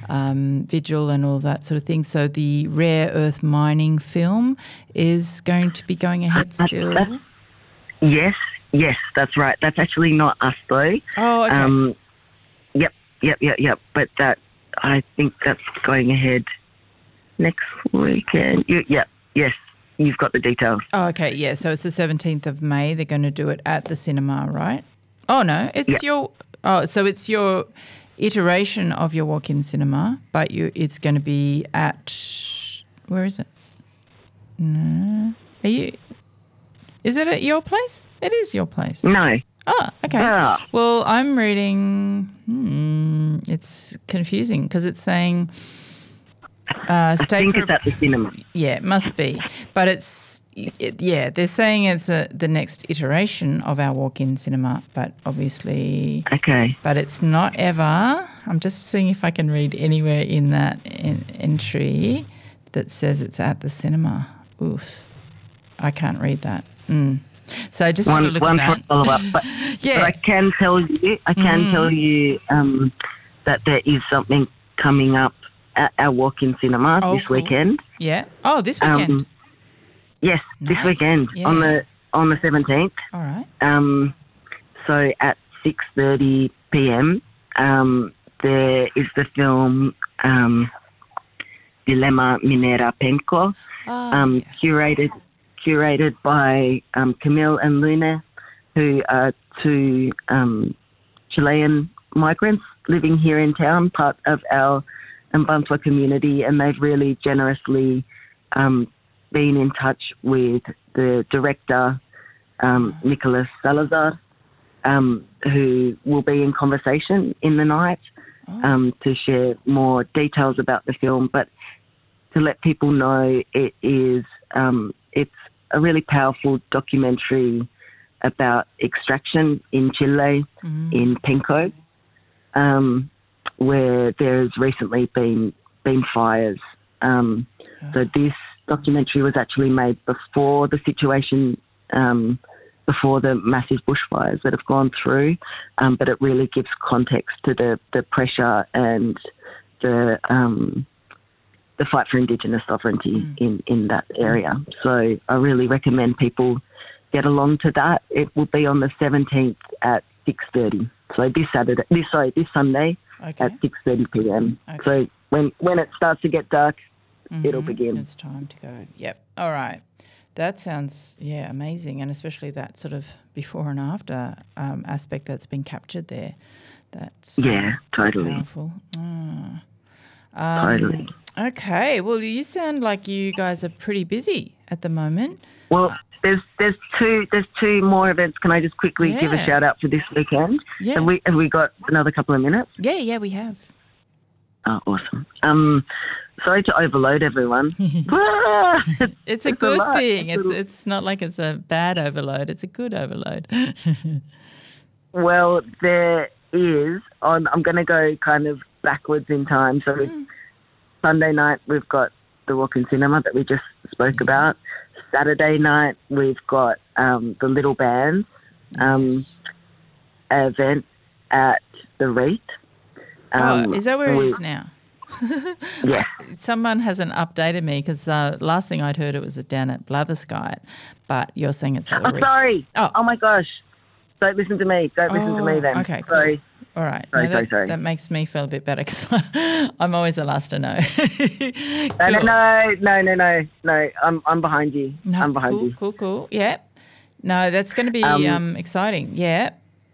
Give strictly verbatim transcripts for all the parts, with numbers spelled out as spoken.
um, vigil and all that sort of thing. So the rare earth mining film is going to be going ahead still. That's, yes, yes, that's right. That's actually not us though. Oh, okay. Um, yep, yep, yep, yep. But that I think that's going ahead next weekend. You, yep, yes. You've got the details. Oh, okay, yeah. So it's the seventeenth of May. They're going to do it at the cinema, right? Oh, no, it's yep. your – oh, so it's your iteration of your walk-in cinema, but you it's going to be at – where is it? No. Are you – is it at your place? It is your place. No. Oh, okay. Yeah. Well, I'm reading hmm, – it's confusing because it's saying – Uh, stay I think for it's at the cinema. Yeah, it must be. But it's, it, yeah, they're saying it's a, the next iteration of our walk-in cinema, but obviously... Okay. But it's not ever... I'm just seeing if I can read anywhere in that in, entry that says it's at the cinema. Oof. I can't read that. Mm. So I just one, want to look one at that. follow-up. But, yeah. but I can tell you, I can Mm. tell you um, that there is something coming up at our walk-in cinema Oh, this cool. weekend. Yeah. Oh, this weekend. Um, yes, Nice. this weekend Yeah. on the on the seventeenth. All right. Um, so at six thirty p.m. Um, there is the film um, Dilemma Minera Penco, Oh, um, yeah. curated curated by um, Camille and Luna, who are two um, Chilean migrants living here in town, part of our Mbantua community, and they've really generously um, been in touch with the director, um, Nicolas Salazar, um, who will be in conversation in the night um, to share more details about the film, but to let people know it is um, it's a really powerful documentary about extraction in Chile, Mm-hmm. in Penco, um, where there's recently been been fires. Um, Oh. So this documentary was actually made before the situation, um, before the massive bushfires that have gone through, um, but it really gives context to the, the pressure and the um, the fight for Indigenous sovereignty Mm. in, in that area. So I really recommend people get along to that. It will be on the seventeenth at six thirty. So this Saturday, this sorry, this Sunday Okay. at six thirty p.m. Okay. So when when it starts to get dark, it'll Mhm. begin. It's time to go. Yep. All right. That sounds, yeah, amazing, and especially that sort of before and after um, aspect that's been captured there. That's um, Yeah, totally. powerful. Ah. Um, Totally. Okay. Well, you sound like you guys are pretty busy at the moment. Well, there's there's two there's two more events. Can I just quickly give a Yeah. shout out for this weekend? Yeah. Have we have we got another couple of minutes? Yeah, yeah, we have. Oh, awesome. Um, sorry to overload everyone. Ah, It's a It's a good lot. thing. It's It's a- it's not like it's a bad overload. It's a good overload. well, there is. On I'm going to go kind of backwards in time. So Mm. Sunday night we've got the walk-in cinema that we just spoke about. Saturday night we've got um, the Little Bands um, Yes. event at the Reet. Oh, is that where it we- is now? Yes. Someone hasn't updated me because uh, last thing I'd heard it was down at Blatherskite, but you're saying it's at the I'm Reef. sorry. Oh. Oh. my gosh. Don't listen to me. Don't listen to me Oh, then. okay, cool. Sorry. All right. Sorry, No, sorry, that, sorry. that makes me feel a bit better because I'm always the last to know. No, no, Cool. no, no, no, no, no. I'm, I'm behind you. No, I'm behind cool, you. cool, cool. Yeah. No, that's going to be um, Um, exciting. Yeah.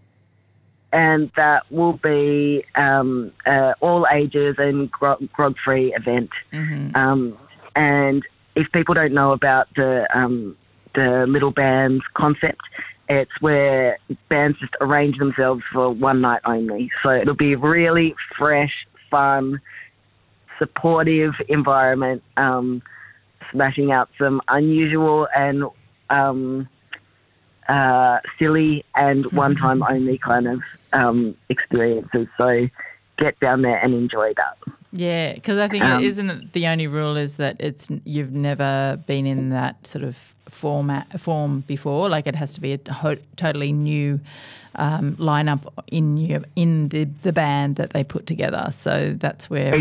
And that will be um, uh, all ages and grog, grog-free event. Mm-hmm. Um, and if people don't know about the um, the Little Bands concept, it's where bands just arrange themselves for one night only. So it'll be a really fresh, fun, supportive environment, um, smashing out some unusual and um, uh, silly and one-time only kind of um, experiences. So get down there and enjoy that. Yeah, because I think Um, it isn't it the only rule is that it's you've never been in that sort of format form before. Like it has to be a ho- totally new um, lineup in your, in the the band that they put together. So that's where